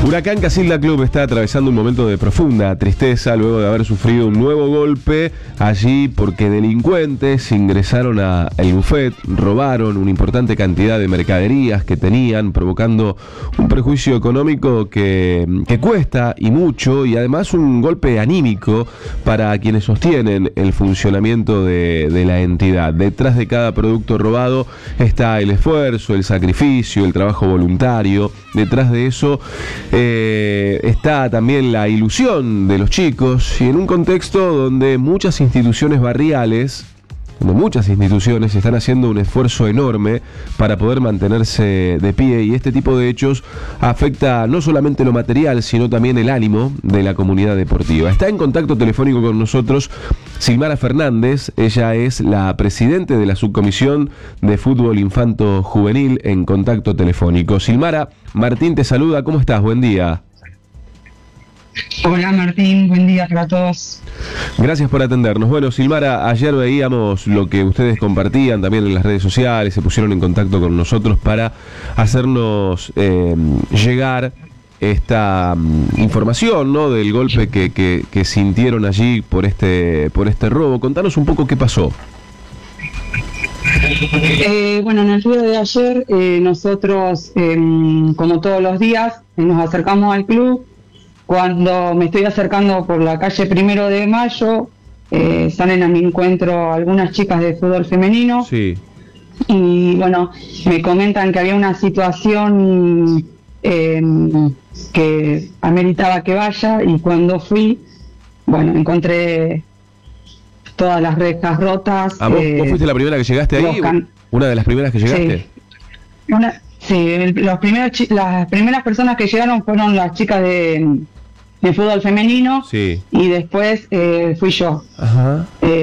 Huracán Casilda Club está atravesando un momento de profunda tristeza luego de haber sufrido un nuevo golpe allí porque delincuentes ingresaron al buffet, robaron una importante cantidad de mercaderías que tenían, provocando un perjuicio económico que cuesta y mucho, y además un golpe anímico para quienes sostienen el funcionamiento de la entidad. Detrás de cada producto robado está el esfuerzo, el sacrificio, el trabajo voluntario. Detrás de eso está también la ilusión de los chicos, y en un contexto donde muchas instituciones barriales, están haciendo un esfuerzo enorme para poder mantenerse de pie, y este tipo de hechos afecta no solamente lo material, sino también el ánimo de la comunidad deportiva. Está en contacto telefónico con nosotros Silmara Fernández. Ella es la presidente de la subcomisión de fútbol infanto juvenil en contacto telefónico. Silmara, Martín te saluda, ¿cómo estás? Buen día. Hola Martín, buen día para todos. Gracias por atendernos. Bueno, Silmara, ayer veíamos lo que ustedes compartían también en las redes sociales, se pusieron en contacto con nosotros para hacernos llegar esta información, ¿no?, del golpe que sintieron allí por este robo. Contanos un poco qué pasó. Bueno, en el día de ayer nosotros, como todos los días, nos acercamos al club. Cuando me estoy acercando por la calle 1 de Mayo, salen a mi encuentro algunas chicas de fútbol femenino. Sí. Y bueno, me comentan que había una situación que ameritaba que vaya, y cuando fui, bueno, encontré todas las rejas rotas. ¿Vos fuiste la primera que llegaste ahí? ¿Una de las primeras que llegaste? Sí, las primeras personas que llegaron fueron las chicas de fútbol femenino. Sí. Y después fui yo. Ajá.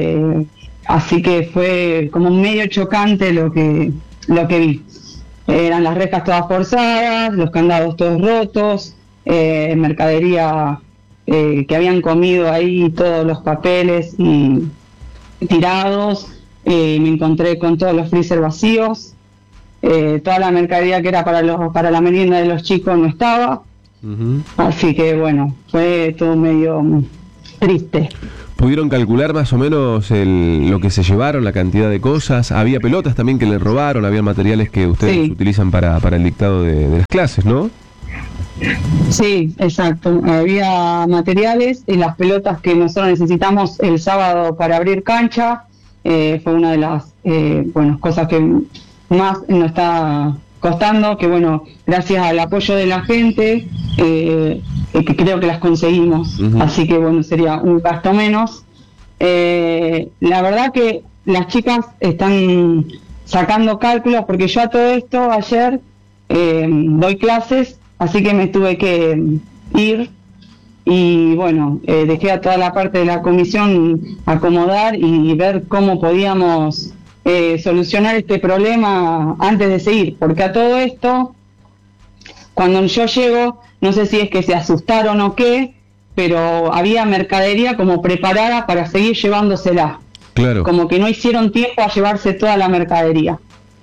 Así que fue como medio chocante lo que vi. Eran las rejas todas forzadas, los candados todos rotos, mercadería que habían comido ahí, todos los papeles y tirados. Me encontré con todos los freezer vacíos. Toda la mercadería que era para la merienda de los chicos no estaba. Uh-huh. Así que bueno, fue todo medio triste. ¿Pudieron calcular más o menos lo que se llevaron, la cantidad de cosas? Había pelotas también que le robaron, había materiales que ustedes utilizan para el dictado de las clases, ¿no? Sí, exacto. Había materiales y las pelotas que nosotros necesitamos el sábado para abrir cancha. Fue una de las cosas que más nos está costando, que bueno, gracias al apoyo de la gente, que creo que las conseguimos. Uh-huh. Así que bueno, sería un gasto menos. La verdad que las chicas están sacando cálculos, porque yo a todo esto ayer doy clases, así que me tuve que ir, y bueno, dejé a toda la parte de la comisión acomodar y ver cómo podíamos solucionar este problema antes de seguir, porque a todo esto, cuando yo llego, no sé si es que se asustaron o qué, pero había mercadería como preparada para seguir llevándosela. Claro. Como que no hicieron tiempo a llevarse toda la mercadería.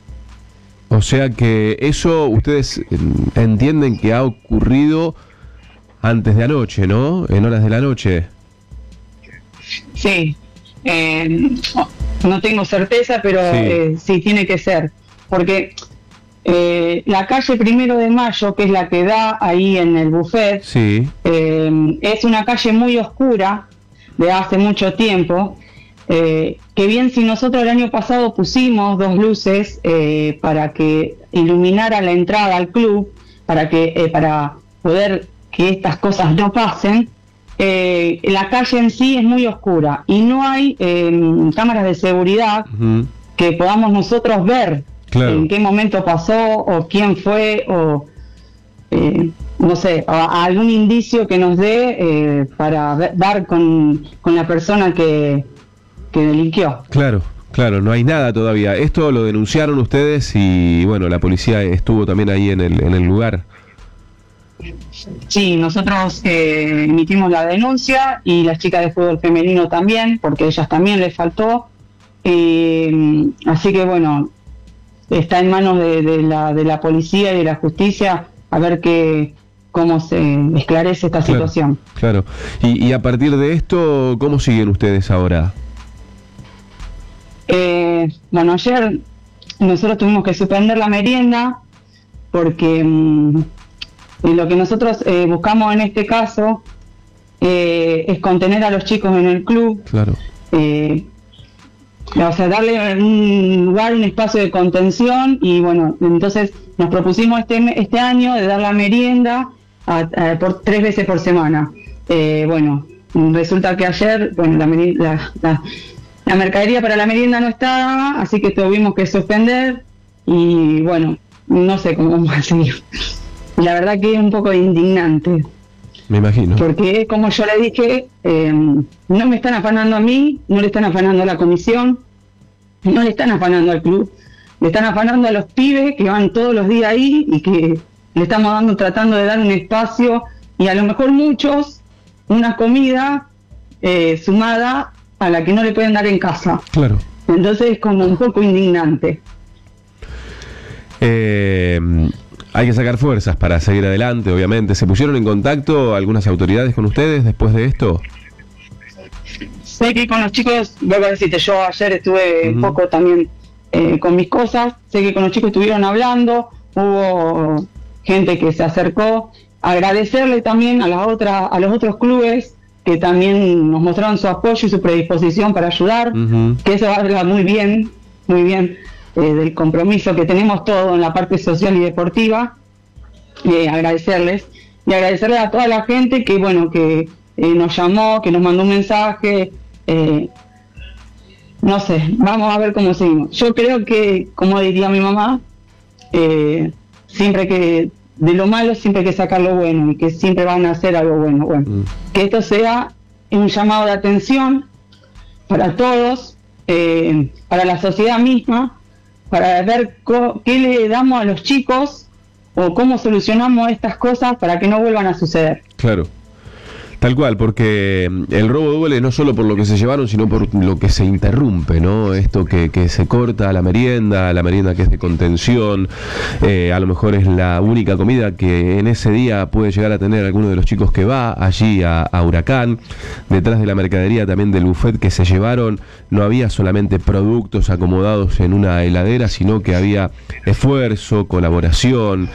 O sea que eso ustedes entienden que ha ocurrido antes de anoche, ¿no? En horas de la noche. Sí. No tengo certeza, pero sí tiene que ser. Porque la calle 1 de Mayo, que es la que da ahí en el buffet, es una calle muy oscura de hace mucho tiempo. Que bien, si nosotros el año pasado pusimos 2 luces para que iluminara la entrada al club, para poder que estas cosas no pasen, la calle en sí es muy oscura y no hay cámaras de seguridad que podamos nosotros ver en qué momento pasó o quién fue, o no sé, algún indicio que nos dé para dar con la persona que delinquió. Claro, no hay nada todavía. Esto lo denunciaron ustedes y bueno, la policía estuvo también ahí en el lugar. Sí, nosotros emitimos la denuncia, y las chicas de fútbol femenino también, porque a ellas también les faltó. Así que bueno, está en manos de la policía y de la justicia a ver qué cómo se esclarece esta situación. Claro. Y a partir de esto, ¿cómo siguen ustedes ahora? Bueno, ayer nosotros tuvimos que suspender la merienda porque lo que nosotros buscamos en este caso es contener a los chicos en el club. Claro. O sea, darle un lugar, un espacio de contención, y bueno, entonces nos propusimos este año de dar la merienda por 3 veces por semana. Bueno, resulta que ayer, bueno, la mercadería para la merienda no estaba, así que tuvimos que suspender, y bueno, no sé cómo vamos a seguir. La verdad que es un poco indignante. Me imagino. Porque, como yo le dije, no me están afanando a mí, no le están afanando a la comisión, no le están afanando al club, le están afanando a los pibes que van todos los días ahí y que le estamos tratando de dar un espacio, y a lo mejor muchos una comida sumada a la que no le pueden dar en casa. Claro. Entonces es como un poco indignante. Hay que sacar fuerzas para seguir adelante, obviamente. ¿Se pusieron en contacto algunas autoridades con ustedes después de esto? Sé que con los chicos, vuelvo a decirte, yo ayer estuve un poco también con mis cosas, sé que con los chicos estuvieron hablando, hubo gente que se acercó. Agradecerle también a los otros clubes que también nos mostraron su apoyo y su predisposición para ayudar, que eso habla muy bien del compromiso que tenemos todos en la parte social y deportiva. Agradecerles y agradecerle a toda la gente que bueno que nos llamó, que nos mandó un mensaje. No sé, vamos a ver cómo seguimos. Yo creo que, como diría mi mamá, siempre que de lo malo siempre hay que sacar lo bueno, y que siempre van a hacer algo bueno. Que esto sea un llamado de atención para todos, para la sociedad misma, para ver qué le damos a los chicos o cómo solucionamos estas cosas para que no vuelvan a suceder. Claro. Tal cual, porque el robo duele no solo por lo que se llevaron, sino por lo que se interrumpe, ¿no? Esto que se corta la merienda que es de contención, a lo mejor es la única comida que en ese día puede llegar a tener alguno de los chicos que va allí a Huracán. Detrás de la mercadería también del buffet que se llevaron, no había solamente productos acomodados en una heladera, sino que había esfuerzo, colaboración,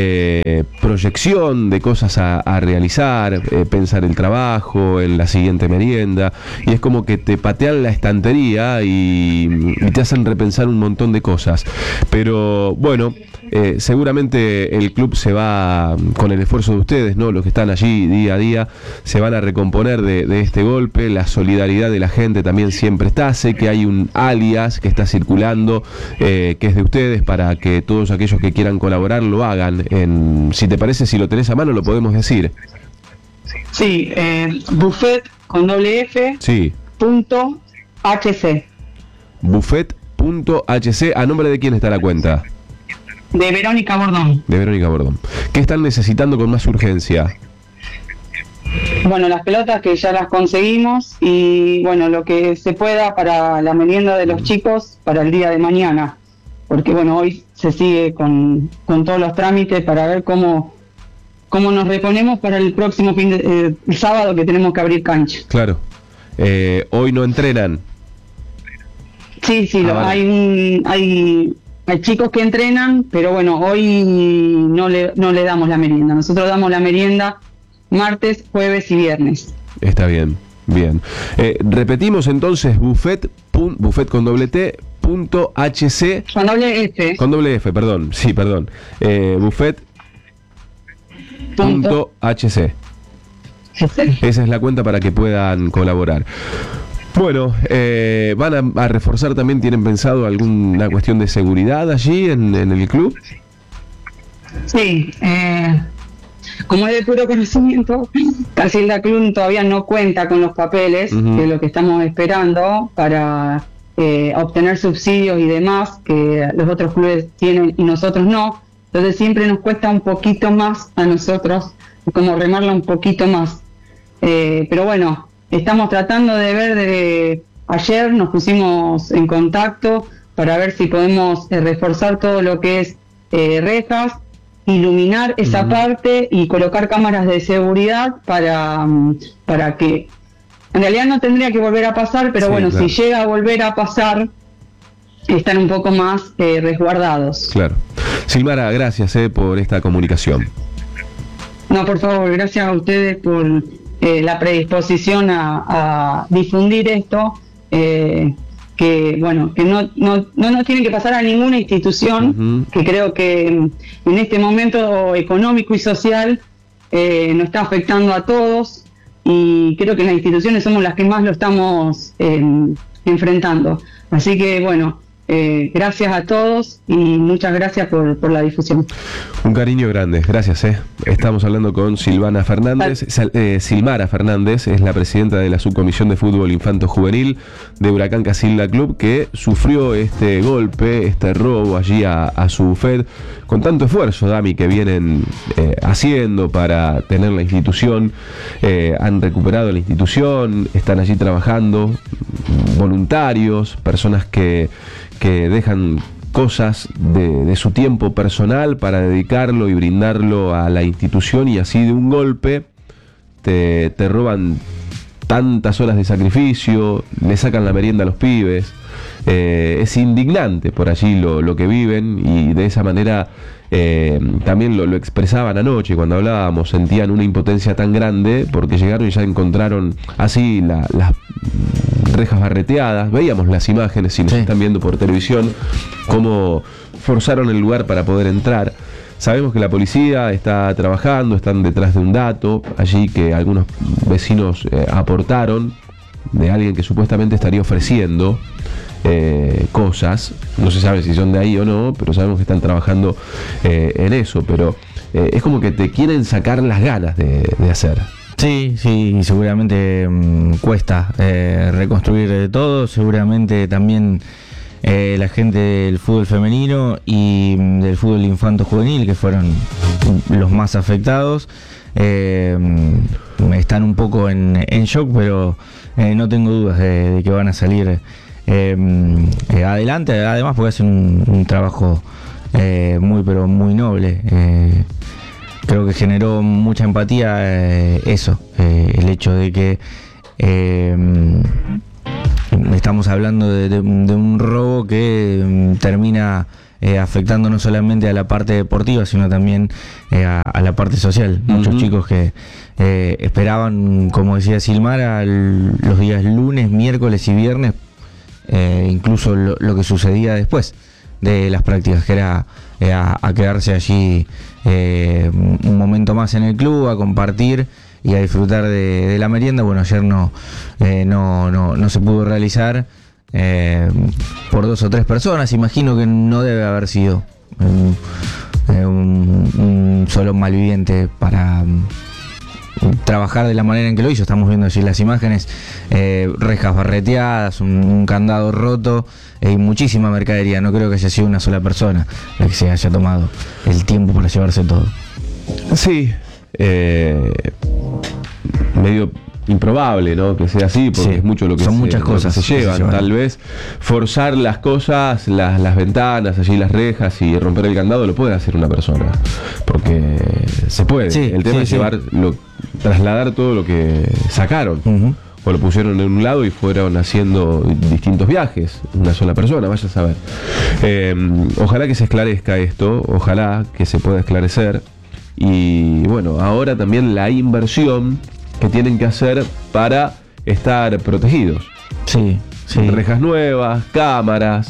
proyección de cosas a realizar, pensar el trabajo, en la siguiente merienda, y es como que te patean la estantería y te hacen repensar un montón de cosas. Pero bueno, seguramente el club se va, con el esfuerzo de ustedes, ¿no? Los que están allí día a día, se van a recomponer de este golpe. La solidaridad de la gente también siempre está. Sé que hay un alias que está circulando, que es de ustedes, para que todos aquellos que quieran colaborar lo hagan. Si te parece, si lo tenés a mano, lo podemos decir. Sí, buffet con doble F. Sí. .hc. Buffet.hc. ¿A nombre de quién está la cuenta? De Verónica Bordón. De Verónica Bordón. ¿Qué están necesitando con más urgencia? Bueno, las pelotas que ya las conseguimos, y bueno, lo que se pueda para la merienda de los chicos para el día de mañana, porque bueno, hoy se sigue con todos los trámites para ver cómo nos reponemos para el próximo el sábado, que tenemos que abrir cancha. Claro. Hoy no entrenan. Sí, vale. hay chicos que entrenan, pero bueno, hoy no le damos la merienda. Nosotros damos la merienda martes, jueves y viernes. Está bien, bien. Repetimos entonces, buffet con doble T, .hc. Con doble F. Con doble F, perdón. Sí, perdón. Buffet.hc. Esa es la cuenta para que puedan colaborar. Bueno, ¿van a reforzar también? ¿Tienen pensado alguna cuestión de seguridad allí en el club? Sí, como es de puro conocimiento, Casilda Club todavía no cuenta con los papeles, que es lo que estamos esperando para obtener subsidios y demás, que los otros clubes tienen y nosotros no. Entonces siempre nos cuesta un poquito más a nosotros, como remarla un poquito más. Pero bueno, estamos tratando de ver, ayer nos pusimos en contacto para ver si podemos reforzar todo lo que es rejas, iluminar esa parte y colocar cámaras de seguridad para que en realidad no tendría que volver a pasar, pero bueno, claro, si llega a volver a pasar, están un poco más resguardados. Claro. Silmara, gracias por esta comunicación. No, por favor, gracias a ustedes por la predisposición a difundir esto, que bueno, que no nos tiene que pasar a ninguna institución, que creo que en este momento económico y social nos está afectando a todos, y creo que las instituciones somos las que más lo estamos enfrentando. Así que bueno, gracias a todos y muchas gracias por la difusión. Un cariño grande, gracias. Estamos hablando con Silvana Fernández. Silmara Fernández es la presidenta de la Subcomisión de Fútbol Infanto Juvenil de Huracán Casilda Club, que sufrió este golpe, este robo allí a su bufet, con tanto esfuerzo, Dami, que vienen haciendo para tener la institución. Han recuperado la institución, están allí trabajando voluntarios, personas que dejan cosas de su tiempo personal para dedicarlo y brindarlo a la institución, y así de un golpe te roban tantas horas de sacrificio, le sacan la merienda a los pibes. Es indignante por allí lo que viven, y de esa manera también lo expresaban anoche cuando hablábamos. Sentían una impotencia tan grande porque llegaron y ya encontraron así las rejas barreteadas. Veíamos las imágenes, si nos están viendo por televisión, cómo forzaron el lugar para poder entrar. Sabemos que la policía está trabajando, están detrás de un dato allí que algunos vecinos aportaron, de alguien que supuestamente estaría ofreciendo cosas. No se sabe si son de ahí o no, pero sabemos que están trabajando en eso. Pero es como que te quieren sacar las ganas de hacer. Sí, seguramente cuesta reconstruir todo. Seguramente también la gente del fútbol femenino y del fútbol infanto juvenil, que fueron los más afectados, están un poco en shock, pero no tengo dudas de que van a salir adelante, además porque hacen un trabajo pero muy noble. Creo que generó mucha empatía eso, el hecho de que estamos hablando de un robo que termina afectando no solamente a la parte deportiva, sino también a la parte social. Muchos chicos que esperaban, como decía Silmara, los días lunes, miércoles y viernes, incluso lo que sucedía después de las prácticas, que era a quedarse allí un momento más en el club, a compartir y a disfrutar de la merienda. Bueno, ayer no se pudo realizar por 2 o 3 personas. Imagino que no debe haber sido un solo malviviente para trabajar de la manera en que lo hizo. Estamos viendo allí las imágenes, rejas barreteadas, un candado roto y muchísima mercadería. No creo que haya sido una sola persona la que se haya tomado el tiempo para llevarse todo. Sí, medio improbable, ¿no?, que sea así, porque es mucho lo que muchas cosas se llevan. Tal vez forzar las cosas, las ventanas, allí las rejas, y romper el candado lo puede hacer una persona, porque se puede. El tema es trasladar todo lo que sacaron. O lo pusieron en un lado y fueron haciendo distintos viajes, una sola persona, vaya a saber. Ojalá que se esclarezca esto, ojalá que se pueda esclarecer. Y bueno, ahora también la inversión que tienen que hacer para estar protegidos. Rejas nuevas, cámaras,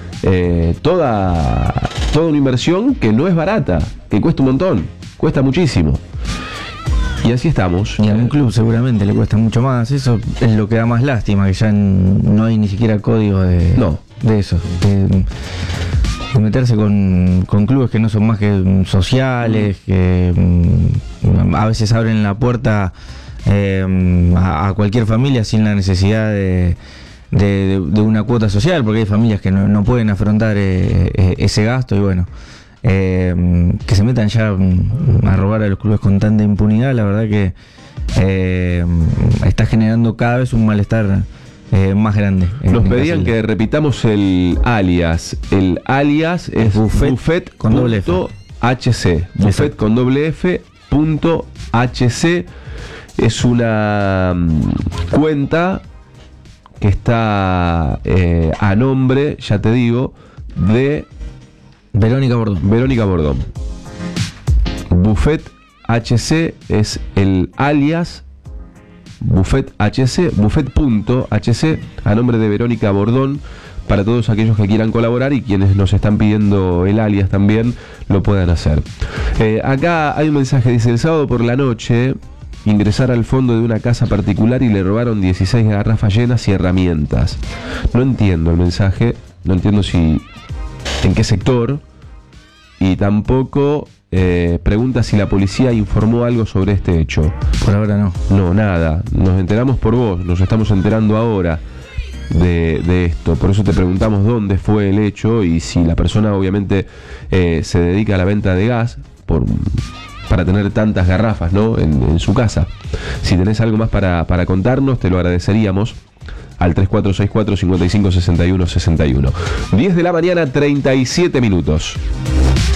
toda una inversión que no es barata, que cuesta un montón, cuesta muchísimo. Y así estamos. Y a un club seguramente le cuesta mucho más. Eso es lo que da más lástima, que ya no hay ni siquiera código de eso. De meterse con clubes que no son más que sociales, que a veces abren la puerta a cualquier familia sin la necesidad de una cuota social, porque hay familias que no pueden afrontar ese gasto. Y bueno, que se metan ya a robar a los clubes con tanta impunidad, la verdad que está generando cada vez un malestar más grande. Nos pedían que repitamos el alias. El alias es Buffet con doble F. HC. Buffet con doble F, .hc. Es una cuenta que está a nombre, ya te digo, de Verónica Bordón. Buffet HC es el alias Buffet HC, Buffet.hc, a nombre de Verónica Bordón, para todos aquellos que quieran colaborar y quienes nos están pidiendo el alias también lo puedan hacer. Acá hay un mensaje, dice: el sábado por la noche ingresar al fondo de una casa particular y le robaron 16 garrafas llenas y herramientas. No entiendo el mensaje, no entiendo si en qué sector, y tampoco pregunta si la policía informó algo sobre este hecho. Por ahora no. No, nada. Nos enteramos por vos, nos estamos enterando ahora de esto. Por eso te preguntamos dónde fue el hecho y si la persona obviamente se dedica a la venta de gas para tener tantas garrafas, ¿no?, en su casa. Si tenés algo más para contarnos, te lo agradeceríamos. Al 3464 5561 61. 10 de la mañana, 37 minutos.